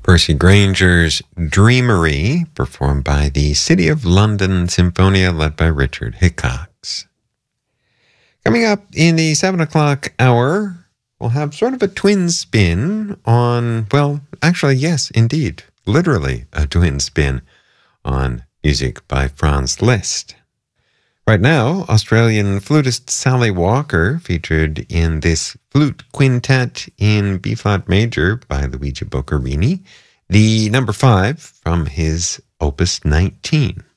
Percy Granger's Dreamery, performed by the City of London Symphonia, led by Richard Hickox. Coming up in the 7 o'clock hour, we'll have sort of a twin spin on, well, actually, yes, indeed, literally a twin spin on music by Franz Liszt. Right now, Australian flutist Sally Walker, featured in this flute quintet in B-flat major by Luigi Boccherini, the number 5 from his Opus 19.